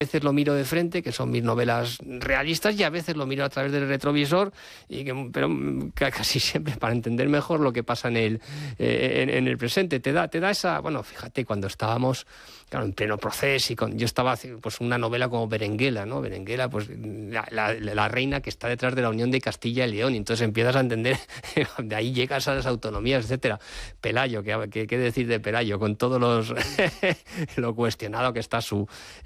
veces lo miro de frente, que son mis novelas realistas, y a veces lo miro a través del retrovisor, pero casi siempre para entender mejor lo que pasa en el presente. Te da esa... Bueno, fíjate, cuando estábamos, claro, en pleno proceso, yo estaba haciendo pues, una novela como Berenguela, ¿no? Berenguela, pues la reina que está detrás de la unión de Castilla y León, y entonces empiezas a entender, de ahí llegas a las autonomías, etcétera. Pelayo, ¿qué decir de Pelayo? Con todos los... lo cuestionado que está su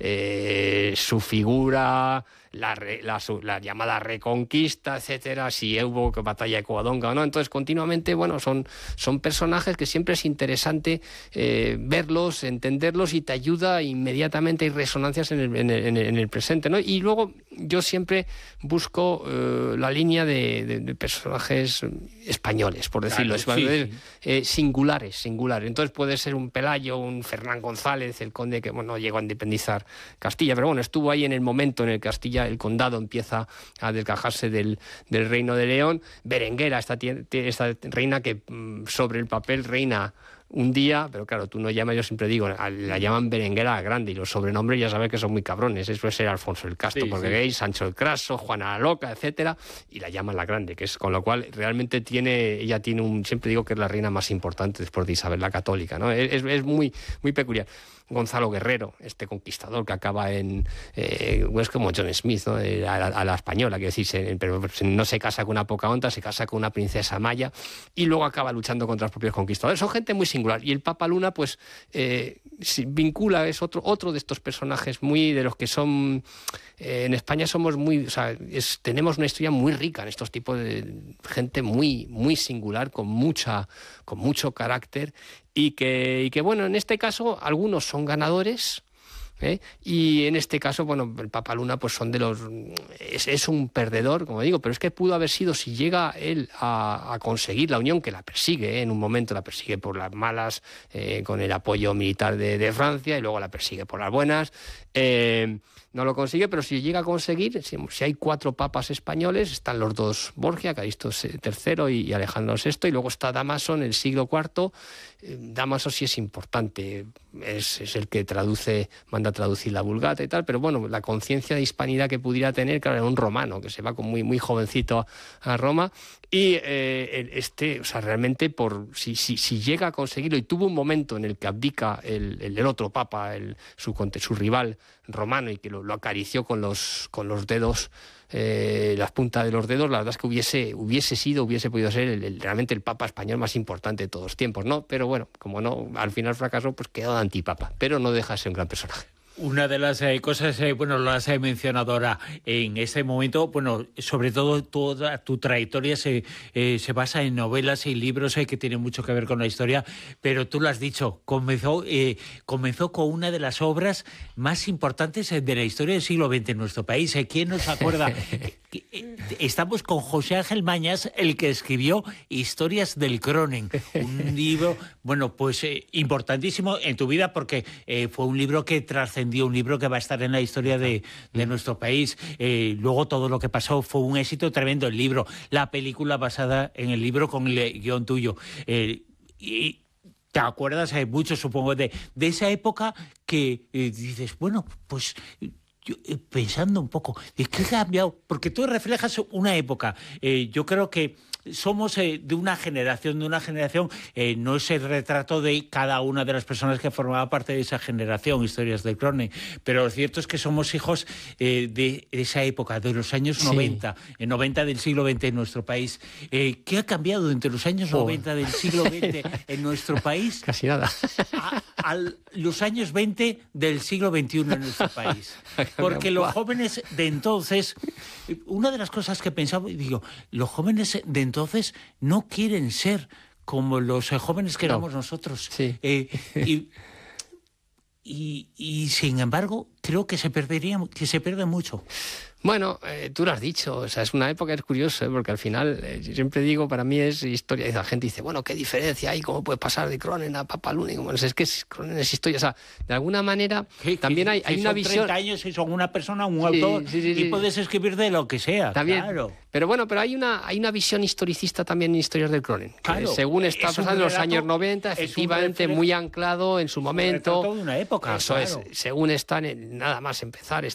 figura, la llamada reconquista, etcétera, si hubo batalla de Covadonga o no. Entonces, continuamente, bueno, son personajes que siempre es interesante verlos, entenderlos, y te ayuda inmediatamente, hay resonancias en el presente, ¿no? Y luego yo siempre busco la línea de personajes españoles, por decirlo, claro, singulares. Entonces puede ser un Pelayo, un Fernán González, el conde que no llegó a independizar Castilla, pero bueno, estuvo ahí en el momento en el que Castilla, el condado, empieza a desgajarse del reino de León. Berenguera, esta reina que sobre el papel reina un día, pero claro, tú no llamas, yo siempre digo, la llaman Berenguera la Grande, y los sobrenombres ya sabes que son muy cabrones. Eso es Alfonso el Casto, porque gay, Sancho el Craso, Juana la Loca, etcétera, y la llaman la Grande, que es, con lo cual realmente ella tiene siempre digo que es la reina más importante después de Isabel la Católica, ¿no? Es muy, muy peculiar. Gonzalo Guerrero, este conquistador que acaba es como John Smith, ¿no? A la española, quiero decir, pero no se casa con una Pocahontas, se casa con una princesa maya, y luego acaba luchando contra los propios conquistadores. Son gente muy singular, y el Papa Luna pues vincula, es otro de estos personajes muy de los que son... en España somos muy... O sea, tenemos una historia muy rica en estos tipos de gente muy, muy singular, con mucho carácter, y que bueno, en este caso algunos son ganadores, y en este caso, bueno, el Papa Luna pues son de los... Es un perdedor, como digo, pero es que pudo haber sido, si llega él a conseguir la unión, que la persigue, en un momento la persigue por las malas, con el apoyo militar de Francia, y luego la persigue por las buenas, no lo consigue, pero si llega a conseguir, si hay 4 papas españoles, están los 2 Borgia, Calixto III y Alejandro VI, y luego está Dámaso en el siglo IV. Dámaso sí es importante, es el que manda a traducir la Vulgata y tal, pero bueno, la conciencia de hispanidad que pudiera tener, claro, era un romano que se va con muy, muy jovencito a Roma, y o sea, realmente si llega a conseguirlo, y tuvo un momento en el que abdica el otro papa, su rival romano, y que lo acarició con los dedos, las puntas de los dedos, la verdad es que hubiese podido ser realmente el papa español más importante de todos los tiempos, ¿no? Pero bueno, como no, al final fracasó, pues quedó de antipapa, pero no deja de ser un gran personaje. Una de las cosas, bueno, lo has mencionado ahora, en este momento, bueno, sobre todo toda tu trayectoria se basa en novelas y libros que tienen mucho que ver con la historia, pero tú lo has dicho, comenzó con una de las obras más importantes de la historia del siglo XX en nuestro país. ¿Quién nos acuerda? Estamos con José Ángel Mañas, el que escribió Historias del Cronen, un libro, bueno, pues importantísimo en tu vida, porque fue un libro que trascendió, un libro que va a estar en la historia de nuestro país. Luego todo lo que pasó fue un éxito tremendo, el libro, la película basada en el libro con el guión tuyo. Y te acuerdas mucho, supongo, de esa época que dices, bueno, pues... Yo, pensando un poco, ¿qué ha cambiado? Porque tú reflejas una época. Yo creo que somos de una generación, no es el retrato de cada una de las personas que formaba parte de esa generación, Historias del Cronen, pero lo cierto es que somos hijos de esa época, de los años 90, 90 del siglo XX en nuestro país. ¿Qué ha cambiado entre los años 90 del siglo XX en nuestro país? Casi nada. A los años 20 del siglo XXI en nuestro país. Porque los jóvenes de entonces, una de las cosas que pensaba, digo, los jóvenes de entonces no quieren ser como los jóvenes que éramos nosotros. Sí. Y sin embargo, creo que se pierde mucho. Bueno, tú lo has dicho, o sea, es una época, es curioso, porque al final, yo siempre digo, para mí es historia, y la gente dice, bueno, ¿qué diferencia hay? ¿Cómo puede pasar de Cronen a Papa Luna? Y es que Cronen es historia, o sea, de alguna manera también hay una visión... 30 años y son una persona, un autor, y puedes escribir de lo que sea, también, claro. Pero bueno, pero hay una visión historicista también en Historias del Cronen, claro, según está pasando en los años 90, efectivamente muy anclado en su momento. Es un retrato de una época, eso claro. es, según están, nada más empezar